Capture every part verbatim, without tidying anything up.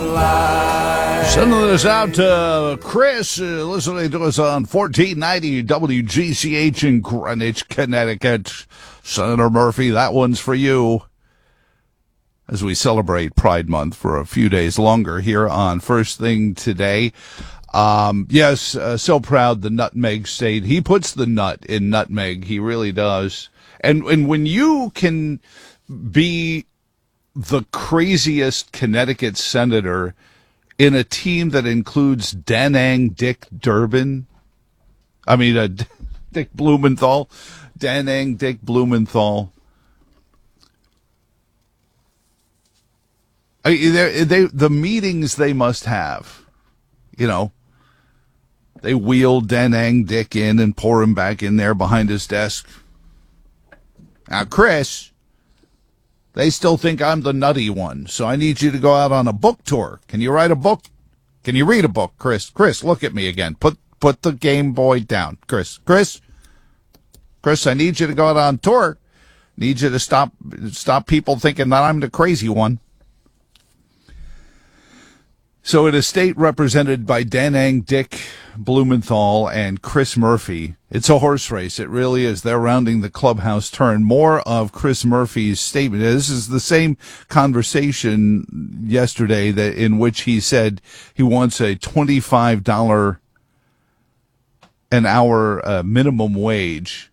light. Sending this out to Chris, uh, listening to us on fourteen ninety W G C H in Greenwich, Connecticut. Senator Murphy, that one's for you. As we celebrate Pride Month for a few days longer here on First Thing Today. Um, yes, uh, so proud the nutmeg state. He puts the nut in nutmeg. He really does. And, and when you can be the craziest Connecticut senator in a team that includes Da Nang Dick Durbin, I mean, uh, Dick Blumenthal, Da Nang Dick Blumenthal. I, they, they, the meetings they must have, you know, they wheel Da Nang Dick in and pour him back in there behind his desk. Now, Chris, they still think I'm the nutty one, so I need you to go out on a book tour. Can you write a book? Can you read a book, Chris? Chris, look at me again. Put put the Game Boy down. Chris, Chris, Chris, I need you to go out on tour. Need you to stop stop people thinking that I'm the crazy one. So in a state represented by Da Nang Dick Blumenthal and Chris Murphy, it's a horse race. It really is. They're rounding the clubhouse turn. More of Chris Murphy's statement. This is the same conversation yesterday that in which he said he wants a twenty-five dollars an hour uh, minimum wage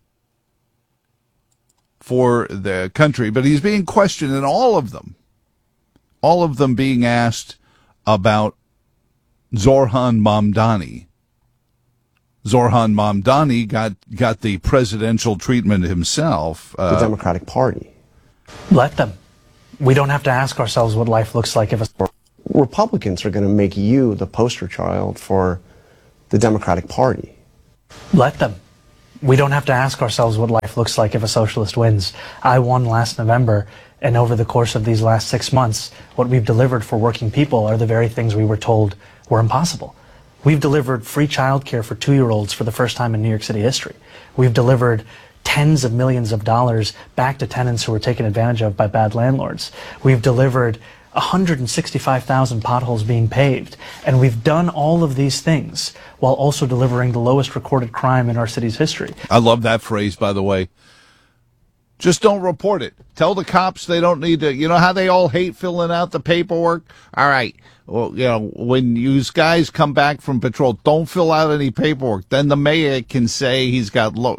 for the country. But he's being questioned in all of them, all of them being asked about Zoran Mamdani. Zoran Mamdani got got the presidential treatment himself. Uh, the Democratic Party. Let them. We don't have to ask ourselves what life looks like if a... Republicans are going to make you the poster child for the Democratic Party. Let them. We don't have to ask ourselves what life looks like if a socialist wins. I won last November, and over the course of these last six months, what we've delivered for working people are the very things we were told were impossible. We've delivered free childcare for two-year-olds for the first time in New York City history. We've delivered tens of millions of dollars back to tenants who were taken advantage of by bad landlords. We've delivered one hundred sixty-five thousand potholes being paved. And we've done all of these things while also delivering the lowest recorded crime in our city's history. I love that phrase, by the way. Just don't report it. Tell the cops they don't need to. You know how they all hate filling out the paperwork? All right. Well, you know, when you guys come back from patrol, don't fill out any paperwork. Then the mayor can say he's got low.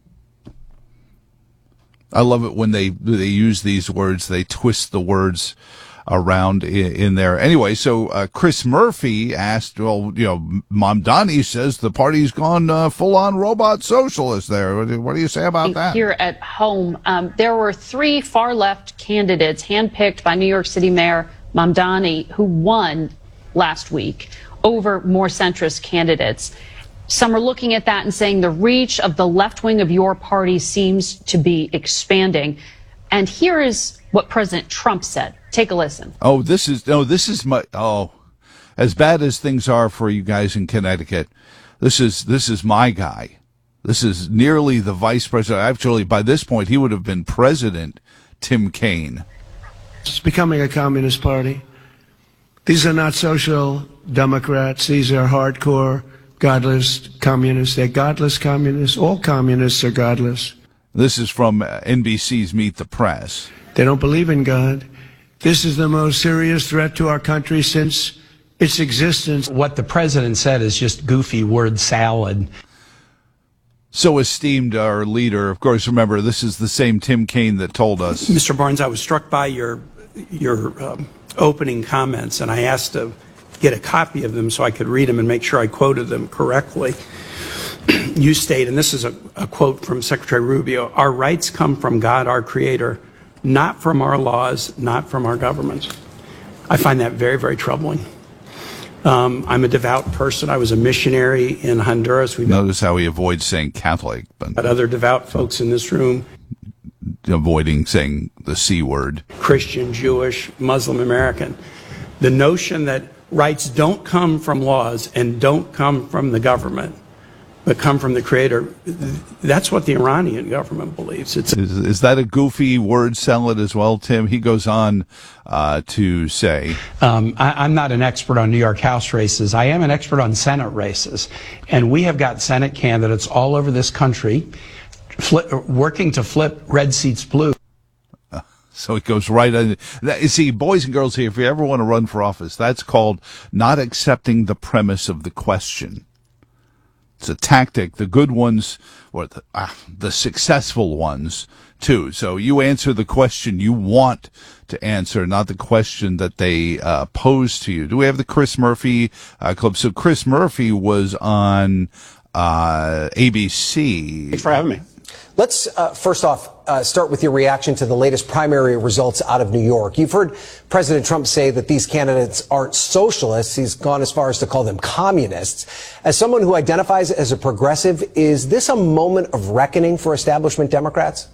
I love it when they they use these words. They twist the words around in, in there. Anyway, so uh, Chris Murphy asked, well, you know, Mamdani says the party's gone uh, full-on robot socialist there. What do, what do you say about that? Here at home, um, there were three far-left candidates handpicked by New York City Mayor Mamdani who won last week over more centrist candidates. Some are looking at that and saying the reach of the left wing of your party seems to be expanding. And here is what President Trump said. Take a listen. Oh, this is, no, this is my, oh, as bad as things are for you guys in Connecticut, this is, this is my guy. This is nearly the vice president. Actually, by this point, he would have been president, Tim Kaine. It's becoming a communist party. These are not social democrats. These are hardcore, godless communists. They're godless communists. All communists are godless. This is from N B C's Meet the Press. They don't believe in God. This is the most serious threat to our country since its existence. What the president said is just goofy word salad. So esteemed our leader. Of course, remember, this is the same Tim Kaine that told us. Mister Barnes, I was struck by your your um, opening comments, and I asked to get a copy of them so I could read them and make sure I quoted them correctly. You state, and this is a, a quote from Secretary Rubio, our rights come from God, our Creator, not from our laws, not from our governments. I find that very, very troubling. Um, I'm a devout person. I was a missionary in Honduras. We've Notice how he avoids saying Catholic. But got other devout folks in this room. Avoiding saying the C word. Christian, Jewish, Muslim, American. The notion that rights don't come from laws and don't come from the government but come from the Creator. That's what the Iranian government believes. It's is, is that a goofy word salad as well, Tim? He goes on uh, to say, Um, I, I'm not an expert on New York House races. I am an expert on Senate races. And we have got Senate candidates all over this country flip, working to flip red seats blue. so it goes right on. That, you see, boys and girls here, if you ever want to run for office, that's called not accepting the premise of the question. It's a tactic. The good ones, or the, ah, the successful ones, too. So you answer the question you want to answer, not the question that they uh, pose to you. Do we have the Chris Murphy uh, clip? So Chris Murphy was on uh, A B C. Thanks for having me. Let's uh, first off uh, start with your reaction to the latest primary results out of New York. You've heard President Trump say that these candidates aren't socialists. He's gone as far as to call them communists. As someone who identifies as a progressive, is this a moment of reckoning for establishment Democrats?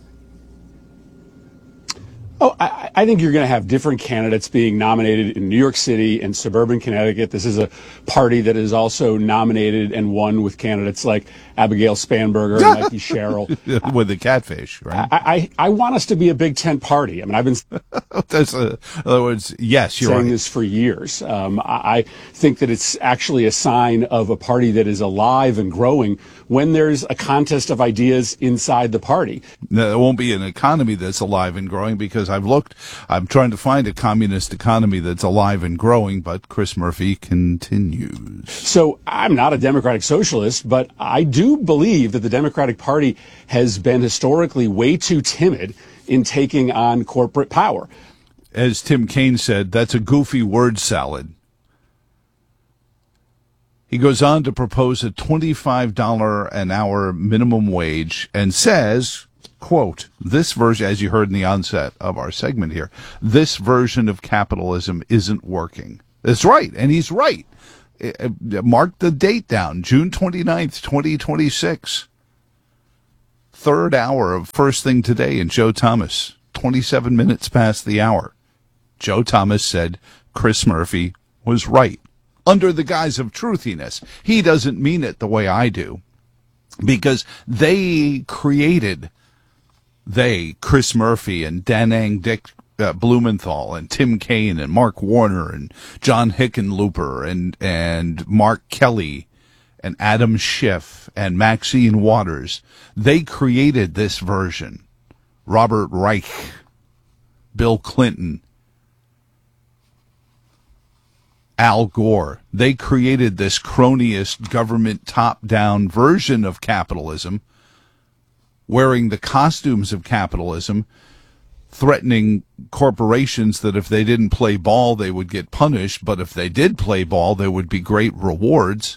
Oh, I, I think you're going to have different candidates being nominated in New York City and suburban Connecticut. This is a party that is also nominated and won with candidates like Abigail Spanberger and Mikey Sherrill. With the catfish, right? I, I, I want us to be a Big Tent party. I mean, I've been That's a, in other words, yes, you're saying right. this for years. Um, I, I think that it's actually a sign of a party that is alive and growing when there's a contest of ideas inside the party. There won't be an economy that's alive and growing because I've looked, I'm trying to find a communist economy that's alive and growing, but Chris Murphy continues. So I'm not a democratic socialist, but I do believe that the Democratic Party has been historically way too timid in taking on corporate power. As Tim Kaine said, that's a goofy word salad. He goes on to propose a twenty-five dollars an hour minimum wage and says, quote, this version, as you heard in the onset of our segment here, this version of capitalism isn't working. That's right, and he's right. Mark the date down, June twenty-ninth, twenty twenty-six. Third hour of First Thing Today and Joe Thomas, twenty-seven minutes past the hour. Joe Thomas said Chris Murphy was right. Under the guise of truthiness. He doesn't mean it the way I do. Because they created, they, Chris Murphy and Danang Dick uh, Blumenthal and Tim Kaine and Mark Warner and John Hickenlooper and, and Mark Kelly and Adam Schiff and Maxine Waters. They created this version. Robert Reich, Bill Clinton, Al Gore. They created this cronyist government top-down version of capitalism, wearing the costumes of capitalism, threatening corporations that if they didn't play ball, they would get punished, but if they did play ball, there would be great rewards.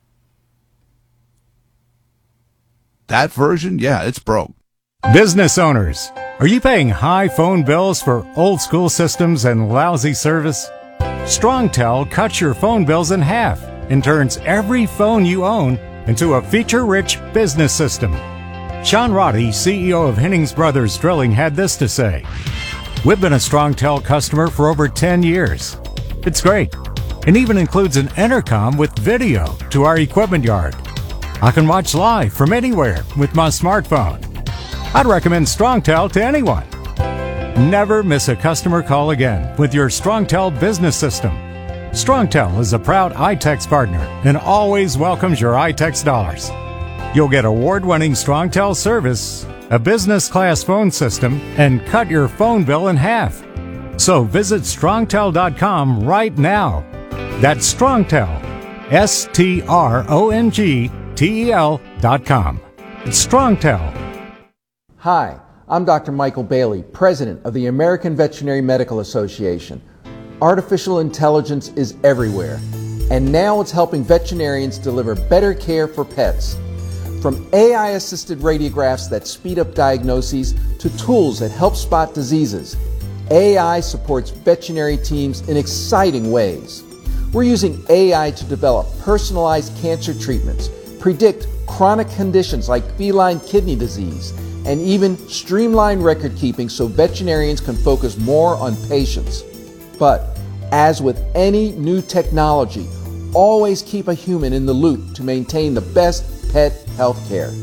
That version, yeah, it's broke. Business owners, are you paying high phone bills for old school systems and lousy service? StrongTel cuts your phone bills in half and turns every phone you own into a feature-rich business system. Sean Roddy, C E O of Hennings Brothers Drilling, had this to say. We've been a StrongTel customer for over ten years. It's great. It even includes an intercom with video to our equipment yard. I can watch live from anywhere with my smartphone. I'd recommend StrongTel to anyone. Never miss a customer call again with your StrongTel business system. StrongTel is a proud iTex partner and always welcomes your iTex dollars. You'll get award-winning StrongTel service, a business-class phone system, and cut your phone bill in half. So visit strongtel dot com right now. That's StrongTel, S T R O N G T E L dot com. It's StrongTel. Hi, I'm Doctor Michael Bailey, President of the American Veterinary Medical Association. Artificial intelligence is everywhere, and now it's helping veterinarians deliver better care for pets. From A I-assisted radiographs that speed up diagnoses to tools that help spot diseases, A I supports veterinary teams in exciting ways. We're using A I to develop personalized cancer treatments, predict chronic conditions like feline kidney disease, and even streamline record keeping so veterinarians can focus more on patients. But as with any new technology, always keep a human in the loop to maintain the best pet health care.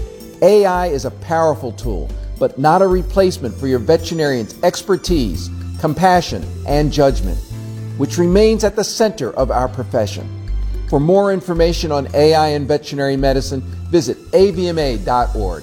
A I is a powerful tool, but not a replacement for your veterinarian's expertise, compassion, and judgment, which remains at the center of our profession. For more information on A I in veterinary medicine, visit A V M A dot org.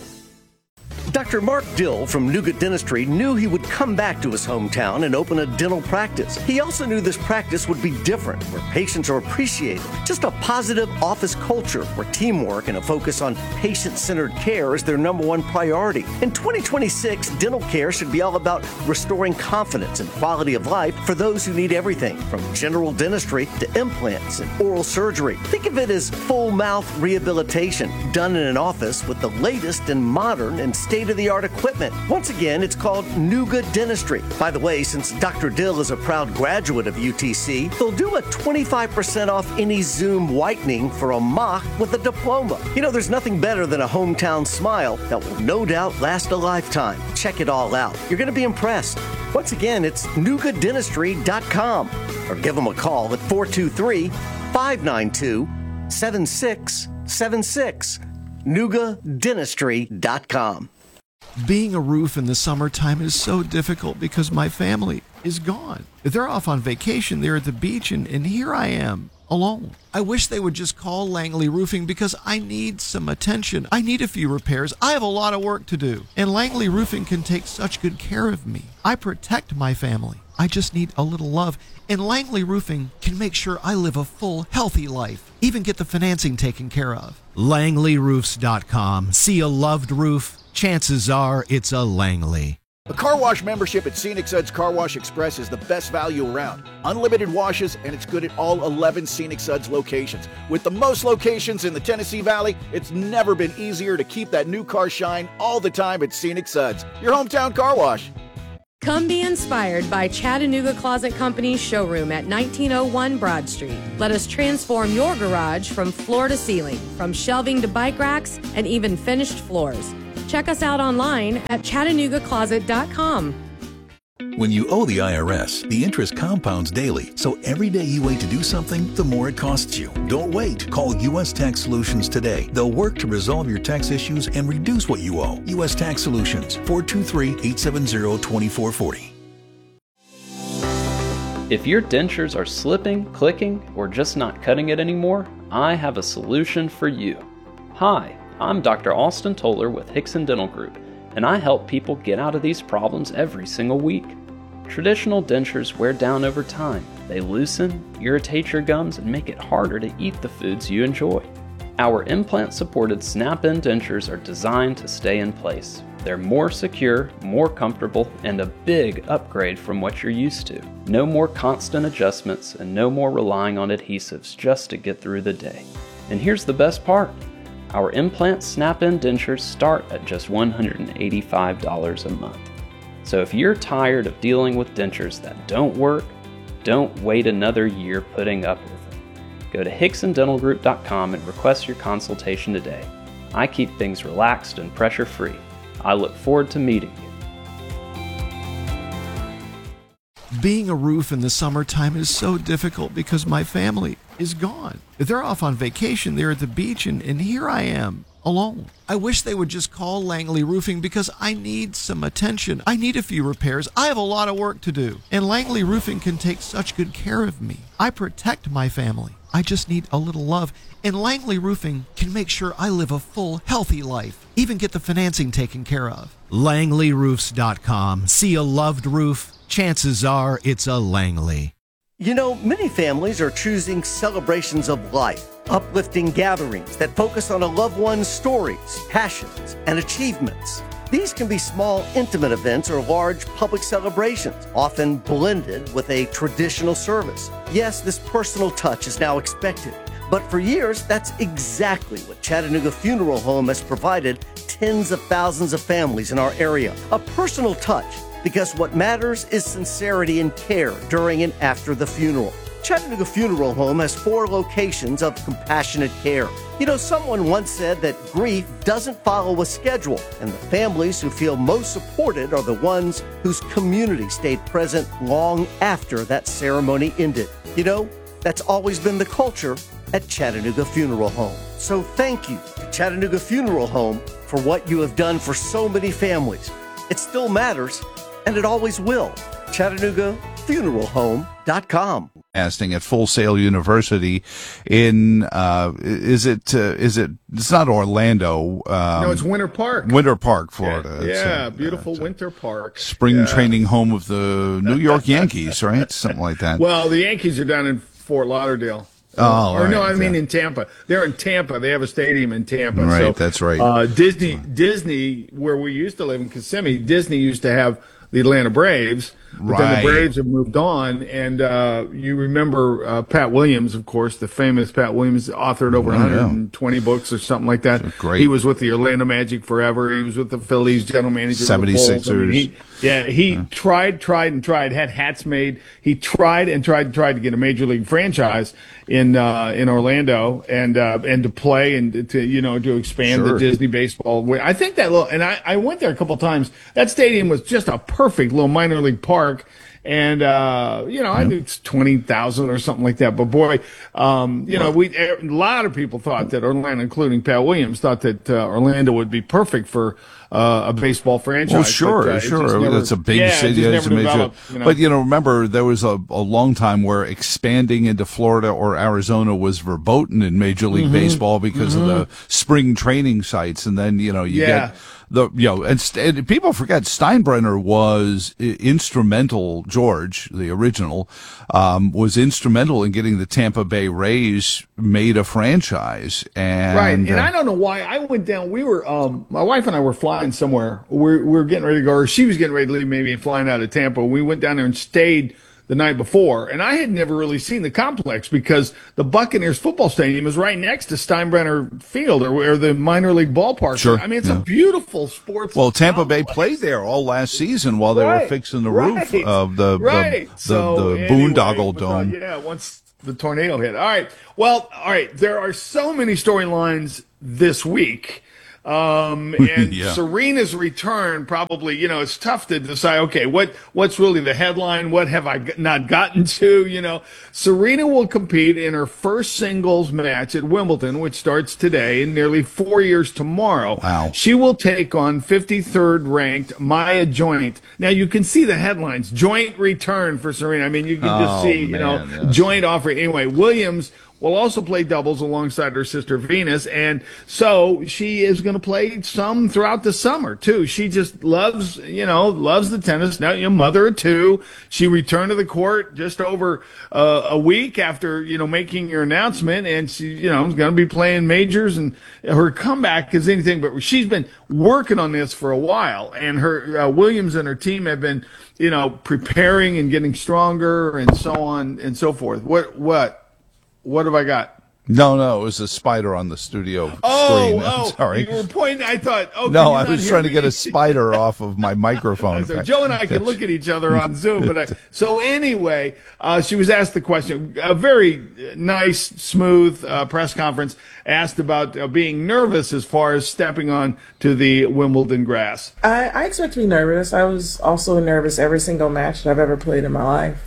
Doctor Mark Dill from Nuga Dentistry knew he would come back to his hometown and open a dental practice. He also knew this practice would be different, where patients are appreciated. Just a positive office culture where teamwork and a focus on patient-centered care is their number one priority. In twenty twenty-six, dental care should be all about restoring confidence and quality of life for those who need everything from general dentistry to implants and oral surgery. Think of it as full mouth rehabilitation done in an office with the latest and modern and state-of-the-art equipment. Once again, it's called Nuga Dentistry. By the way, since Doctor Dill is a proud graduate of U T C, they'll do a twenty-five percent off any Zoom whitening for a mock with a diploma. You know, there's nothing better than a hometown smile that will no doubt last a lifetime. Check it all out. You're going to be impressed. Once again, it's nuga dentistry dot com or give them a call at four two three, five nine two, seven six seven six. nuga dentistry dot com. Being a roof in the summertime is so difficult because my family is gone. They're off on vacation, they're at the beach, and, and here I am, alone. I wish they would just call Langley Roofing because I need some attention. I need a few repairs. I have a lot of work to do. And Langley Roofing can take such good care of me. I protect my family. I just need a little love. And Langley Roofing can make sure I live a full, healthy life. Even get the financing taken care of. Langley Roofs dot com. See a loved roof? Chances are it's a Langley. A car wash membership at Scenic Suds Car Wash Express is the best value around. Unlimited washes, and it's good at all eleven Scenic Suds locations. With the most locations in the Tennessee Valley, it's never been easier to keep that new car shine all the time at Scenic Suds, your hometown car wash. Come be inspired by Chattanooga Closet Company's showroom at nineteen oh one Broad Street. Let us transform your garage from floor to ceiling, from shelving to bike racks, and even finished floors. Check us out online at chattanooga closet dot com. When you owe the I R S, the interest compounds daily, so every day you wait to do something, the more it costs you. Don't wait. Call U S Tax Solutions today. They'll work to resolve your tax issues and reduce what you owe. U S Tax Solutions, four two three, eight seven zero, two four four zero. If your dentures are slipping, clicking, or just not cutting it anymore, I have a solution for you. Hi. I'm Doctor Austin Toller with Hickson Dental Group, and I help people get out of these problems every single week. Traditional dentures wear down over time. They loosen, irritate your gums, and make it harder to eat the foods you enjoy. Our implant-supported snap-in dentures are designed to stay in place. They're more secure, more comfortable, and a big upgrade from what you're used to. No more constant adjustments and no more relying on adhesives just to get through the day. And here's the best part. Our implant snap-in dentures start at just one hundred eighty-five dollars a month. So if you're tired of dealing with dentures that don't work, don't wait another year putting up with them. Go to hickson dental group dot com and request your consultation today. I keep things relaxed and pressure-free. I look forward to meeting you. Being a roof in the summertime is so difficult because my family is gone. They're off on vacation, they're at the beach, and, and here I am, alone. I wish they would just call Langley Roofing because I need some attention. I need a few repairs. I have a lot of work to do. And Langley Roofing can take such good care of me. I protect my family. I just need a little love. And Langley Roofing can make sure I live a full, healthy life. Even get the financing taken care of. Langley Roofs dot com. See a loved roof? Chances are it's a Langley. You know, many families are choosing celebrations of life, uplifting gatherings that focus on a loved one's stories, passions, and achievements. These can be small, intimate events or large public celebrations, often blended with a traditional service. Yes, this personal touch is now expected, but for years, that's exactly what Chattanooga Funeral Home has provided tens of thousands of families in our area. A personal touch, because what matters is sincerity and care during and after the funeral. Chattanooga Funeral Home has four locations of compassionate care. You know, someone once said that grief doesn't follow a schedule, and the families who feel most supported are the ones whose community stayed present long after that ceremony ended. You know, that's always been the culture at Chattanooga Funeral Home. So thank you to Chattanooga Funeral Home for what you have done for so many families. It still matters, and it always will. Chattanooga Funeral Home dot com. Casting at Full Sail University in uh is it uh, is it it's not Orlando, um, no, it's Winter Park. Winter Park, Florida. Yeah, It's, yeah uh, beautiful Winter Park. Spring yeah. training home of the New York Yankees, right? Something like that. Well, the Yankees are down in Fort Lauderdale. Oh, or right, no, I mean yeah. in Tampa. They're in Tampa. They have a stadium in Tampa. Right, so, that's right. Uh, Disney, Disney, where we used to live in Kissimmee, Disney used to have the Atlanta Braves. But then Right. the Braves have moved on, and uh, you remember uh, Pat Williams, of course, the famous Pat Williams, authored over Oh, one yeah. hundred twenty books or something like that. Great. He was with the Orlando Magic forever. He was with the Phillies, general manager of the Bulls. I mean, seventy-sixers. he, yeah, he tried, tried, and tried. Had hats made. He tried and tried and tried to get a major league franchise in uh, in Orlando and uh, and to play and to you know to expand Sure. the Disney baseball. I think that little and I, I went there a couple times. That stadium was just a perfect little minor league park. And, uh, you know, I think it's twenty thousand or something like that. But boy, um, you know, we, a lot of people thought that Orlando, including Pat Williams, thought that, uh, Orlando would be perfect for, uh, a baseball franchise. Well, sure, but, uh, it just sure. never- That's a big yeah, it city. just It's a never major, developed, you know. But, you know, remember, there was a, a long time where expanding into Florida or Arizona was verboten in Major League Mhm. Baseball because Mhm. of the spring training sites. And then, you know, you Yeah. get the, you know, and, st- and people forget Steinbrenner was i- instrumental, George, the original, um, was instrumental in getting the Tampa Bay Rays made a franchise. And, Right, and uh, I don't know why I went down. We were, um, my wife and I were flying somewhere. We're, we were getting ready to go, or she was getting ready to leave, maybe flying out of Tampa. We went down there and stayed the night before, and I had never really seen the complex because the Buccaneers football stadium is right next to Steinbrenner Field or, or the minor league ballpark. Sure, I mean, it's yeah. a beautiful sports. Well, Tampa Bay played there all last season while they were Right, fixing the right, roof of the right. the, the, So, the anyway, Boondoggle but, uh, Dome. yeah, once the tornado hit. All right. Well, all right. There are so many storylines this week. Um, and Yeah. Serena's return probably, you know, it's tough to decide, okay, what, what's really the headline? What have I g- not gotten to? You know, Serena will compete in her first singles match at Wimbledon, which starts today in nearly four years tomorrow. Wow. She will take on fifty-third ranked Maya Joint. Now you can see the headlines, joint return for Serena. I mean, you can just Oh, see, you man, know, yes. joint offer. Anyway, Williams will also play doubles alongside her sister Venus, and so she is going to play some throughout the summer too. She just loves, you know, loves the tennis. Now, you know, mother of two, she returned to the court just over uh, a week after, you know, making her announcement, and she, you know, is going to be playing majors. And her comeback is anything but. She's been working on this for a while, and her uh, Williams and her team have been, you know, preparing and getting stronger, and so on and so forth. What what? What have I got? No, no, it was a spider on the studio Oh, screen. I'm oh, sorry. you were pointing. I thought, oh, no, can you I not was hear trying to me? get a spider off of my microphone. So Joe and I can look at each other on Zoom, but I, so anyway, uh, she was asked the question. A very nice, smooth uh, press conference. Asked about uh, being nervous as far as stepping on to the Wimbledon grass. I, I expect to be nervous. I was also nervous every single match that I've ever played in my life,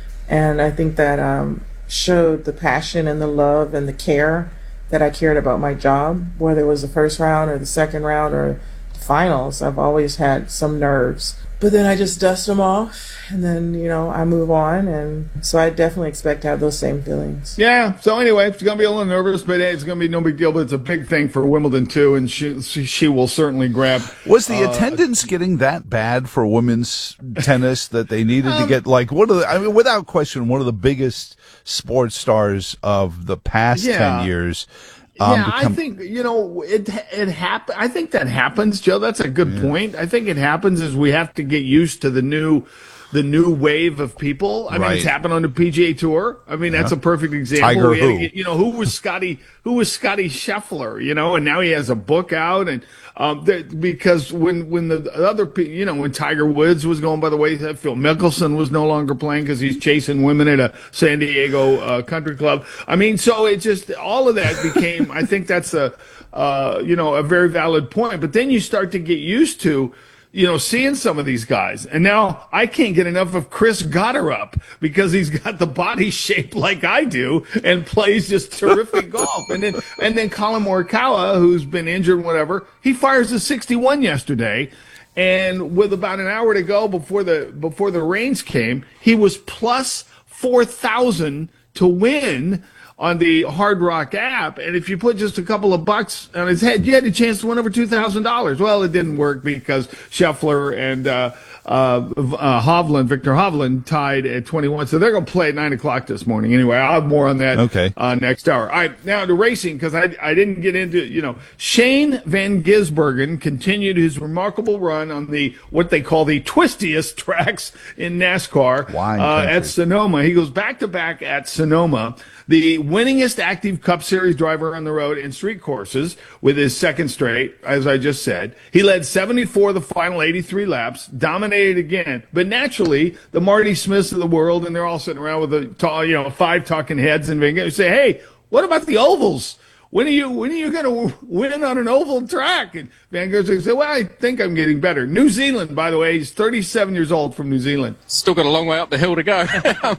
and I think that um, showed the passion and the love and the care that I cared about my job, whether it was the first round or the second round or the finals. I've always had some nerves, but then I just dust them off, and then, you know, I move on. And so I definitely expect to have those same feelings. Yeah. So anyway, it's going to be a little nervous, but hey, it's going to be no big deal. But it's a big thing for Wimbledon too, and she she, she will certainly grab. Was the uh, attendance getting that bad for women's tennis that they needed to Um, get, like, one of the, I mean, without question, one of the biggest sports stars of the past Yeah. ten years? Um, yeah, I become- think, you know, it it happen. I think that happens, Joe. That's a good point. I think it happens as we have to get used to the new, the new wave of people. I mean, it's Right. happened on the P G A Tour. I mean, that's Yeah. a perfect example. Tiger We had to who? get- you know, who was Scotty? Who was Scotty Scheffler? You know, and now he has a book out, and um, there- because when when the other, pe- you know, when Tiger Woods was going by the wayside, Phil Mickelson was no longer playing because he's chasing women at a San Diego uh, country club. I mean, so it just all of that became. I think that's a uh, you know a very valid point. But then you start to get used to you know, seeing some of these guys. And now I can't get enough of Chris Gotterup because he's got the body shape like I do and plays just terrific golf. And then, and then Colin Morikawa, who's been injured, whatever, he fires a sixty-one yesterday. And with about an hour to go before the, before the rains came, he was plus four thousand to win on the Hard Rock app, and if you put just a couple of bucks on his head, you had a chance to win over two thousand dollars. Well, it didn't work because Scheffler and uh, uh, uh, Hovland, Victor Hovland, tied at twenty-one, so they're going to play at nine o'clock this morning. Anyway, I'll have more on that okay. uh, next hour. All right, now to racing, because I, I didn't get into, you know, Shane Van Gisbergen continued his remarkable run on the, what they call the twistiest tracks in NASCAR uh, at Sonoma. He goes back-to-back at Sonoma. The winningest active Cup Series driver on the road in street courses with his second straight, as I just said. He led seventy-four of the final eighty-three laps, dominated again. But naturally, the Marty Smiths of the world, and they're all sitting around with a, you know, five talking heads and they say, hey, what about the ovals? When are you when are you going to win on an oval track? And Van Gisbergen said, well, I think I'm getting better. New Zealand, by the way, he's thirty-seven years old from New Zealand. Still got a long way up the hill to go.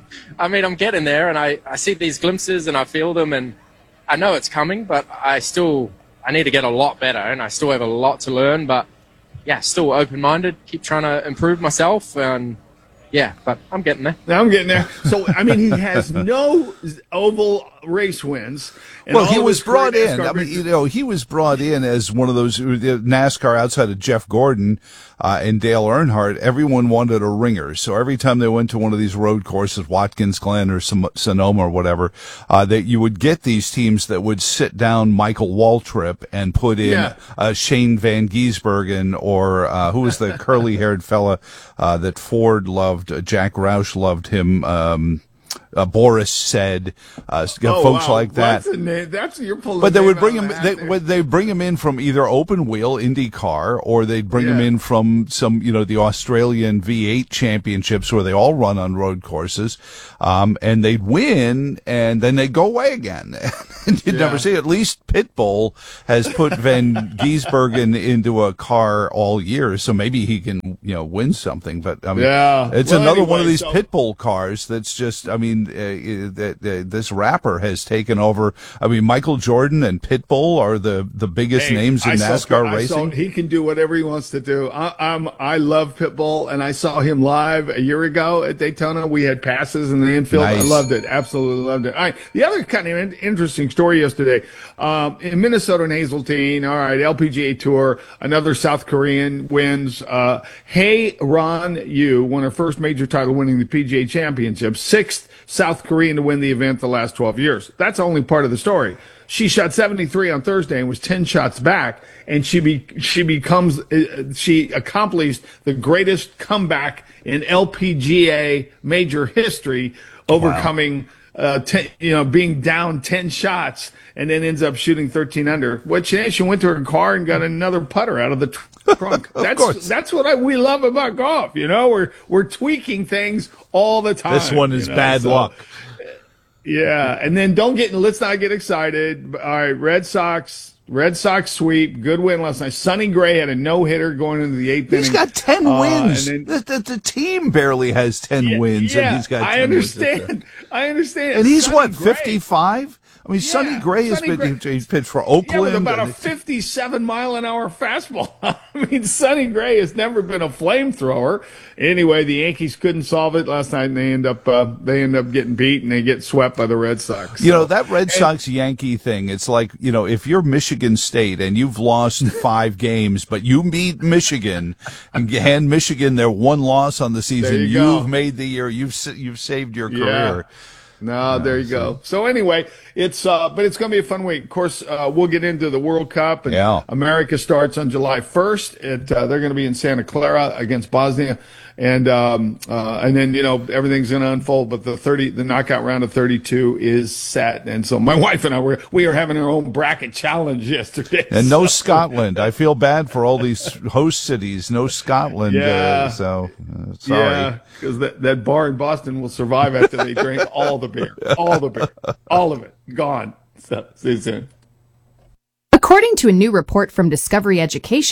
I mean, I'm getting there, and I, I see these glimpses, and I feel them, and I know it's coming, but I still, I need to get a lot better, and I still have a lot to learn, but yeah, still open-minded, keep trying to improve myself, and yeah, but I'm getting there. I'm getting there. So, I mean, he has no oval race wins. And well, he was brought in. I mean, you know, he was brought in as one of those NASCAR outside of Jeff Gordon uh, and Dale Earnhardt. Everyone wanted a ringer. So every time they went to one of these road courses, Watkins Glen or some, Sonoma or whatever, uh, that you would get these teams that would sit down Michael Waltrip and put in Yeah. uh, Shane Van Gisbergen or uh, who was the curly-haired fella uh, that Ford loved, uh, Jack Roush loved him. Um, Uh, Boris said, uh, Oh, folks wow. like that. That's, a name. That's you're pulling. But they a would name bring out him. of the They hat there. would they bring him in from either open wheel IndyCar or they'd bring him Yeah. in from some, you know, the Australian V eight championships where they all run on road courses, um, and they'd win and then they'd go away again. And you'd Yeah. never see it. At least Pitbull has put Van Gisbergen into a car all year, so maybe he can, you know, win something. But I mean, Yeah. it's Well, another one of anyway, these so- Pitbull cars that's just. I mean, uh, that uh, this rapper has taken over. I mean, Michael Jordan and Pitbull are the, the biggest Hey, names in I saw- NASCAR I saw- racing. he can do whatever he wants to do. I, I'm, I love Pitbull, and I saw him live a year ago at Daytona. We had passes in the infield. I Nice. loved it. Absolutely loved it. All right. The other kind of in- interesting story yesterday, um, in Minnesota and Hazeltine, all right, L P G A Tour, another South Korean wins. Uh, Hae Ron Yu won her first major title winning the P G A Championship, sixth South Korean to win the event the last twelve years. That's only part of the story. She shot seventy-three on Thursday and was ten shots back, and she be, she becomes uh, she accomplished the greatest comeback in L P G A major history, overcoming uh, ten, you know, being down ten shots and then ends up shooting thirteen under. What she she went to her car and got another putter out of the tr- trunk. That's course. that's what I, we love about golf. You know, we're we're tweaking things all the time. This one is you know? bad So, luck. Yeah, and then don't get let's not get excited. All right, Red Sox, Red Sox sweep, good win last night. Sonny Gray had a no hitter going into the eighth He's inning. got ten Uh, wins. and then- the, the, the team barely has ten wins, yeah, and he's got. I ten wins. understand. I understand. And he's Sonny what Gray- fifty-five? I mean, Sonny Gray has Sonny been Gray- he's pitched for Yeah, with Oakland. about a and- fifty-seven mile an hour fastball. I mean, Sonny Gray has never been a flamethrower. Anyway, the Yankees couldn't solve it last night, and they end up uh, they end up getting beat, and they get swept by the Red Sox. You know, that Red Sox Yankee thing, it's like, you know, if you're Michigan State and you've lost five games, but you beat Michigan and you hand Michigan their one loss on the season, There you go. you've made the year, you've sa- you've saved your Yeah. career. No, there you go. So anyway, it's uh, but it's going to be a fun week. Of course, uh, we'll get into the World Cup, and Yeah. America starts on July first. It uh, they're going to be in Santa Clara against Bosnia, and um, uh, and then you know everything's going to unfold. But the thirty, the knockout round of thirty-two is set, and so my wife and I were we are having our own bracket challenge yesterday. And no So- Scotland. I feel bad for all these host cities. No Scotland. Yeah. Uh, so, uh, sorry. Yeah, because that, that bar in Boston will survive after they drink all the beer. All the beer. All of it. Gone. So, see you soon. According to a new report from Discovery Education,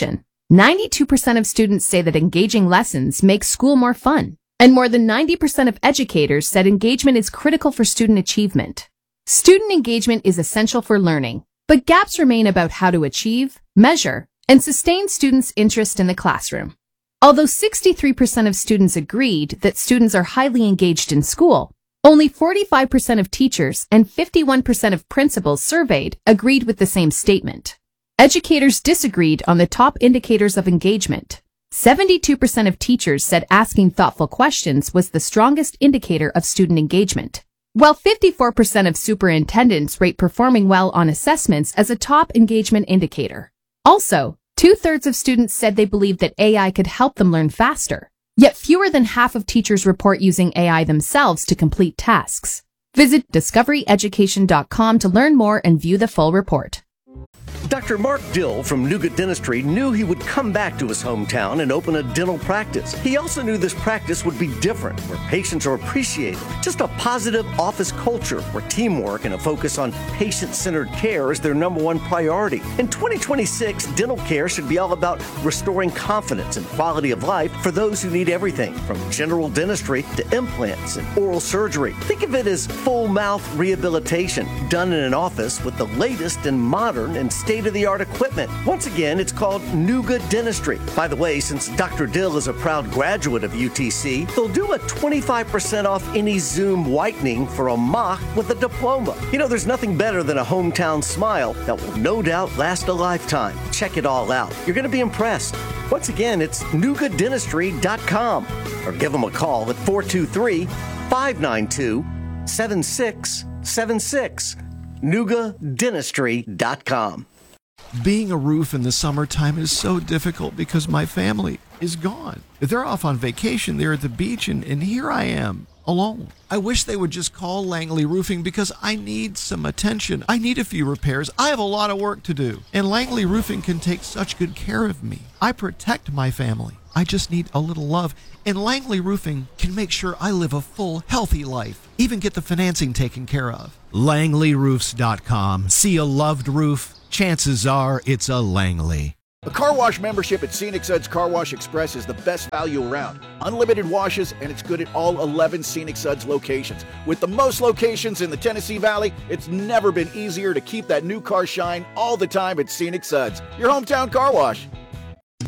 ninety-two percent of students say that engaging lessons make school more fun. And more than ninety percent of educators said engagement is critical for student achievement. Student engagement is essential for learning, but gaps remain about how to achieve, measure, and sustain students' interest in the classroom. Although sixty-three percent of students agreed that students are highly engaged in school, only forty-five percent of teachers and fifty-one percent of principals surveyed agreed with the same statement. Educators disagreed on the top indicators of engagement. seventy-two percent of teachers said asking thoughtful questions was the strongest indicator of student engagement, while fifty-four percent of superintendents rate performing well on assessments as a top engagement indicator. Also, two-thirds of students said they believed that A I could help them learn faster, yet fewer than half of teachers report using A I themselves to complete tasks. Visit discovery education dot com to learn more and view the full report. Doctor Mark Dill from Nuga Dentistry knew he would come back to his hometown and open a dental practice. He also knew this practice would be different, where patients are appreciated. Just a positive office culture where teamwork and a focus on patient-centered care is their number one priority. In twenty twenty-six, dental care should be all about restoring confidence and quality of life for those who need everything from general dentistry to implants and oral surgery. Think of it as full mouth rehabilitation done in an office with the latest and modern and state-of-the-art equipment. Once again, it's called Nuga Dentistry. By the way, since Doctor Dill is a proud graduate of U T C, they'll do a twenty-five percent off any Zoom whitening for a mock with a diploma. You know, there's nothing better than a hometown smile that will no doubt last a lifetime. Check it all out. You're going to be impressed. Once again, it's nuga dentistry dot com or give them a call at four two three, five nine two, seven six seven six. nuga dentistry dot com. Being a roof in the summertime is so difficult because my family is gone. They're off on vacation, they're at the beach, and, and here I am, alone. I wish they would just call Langley Roofing because I need some attention. I need a few repairs. I have a lot of work to do. And Langley Roofing can take such good care of me. I protect my family. I just need a little love. And Langley Roofing can make sure I live a full, healthy life. Even get the financing taken care of. Langley Roofs dot com. See a loved roof? Chances are it's a Langley. A car wash membership at Scenic Suds Car Wash Express is the best value around. Unlimited washes, and it's good at all eleven Scenic Suds locations. With the most locations in the Tennessee Valley, it's never been easier to keep that new car shine all the time at Scenic Suds, your hometown car wash.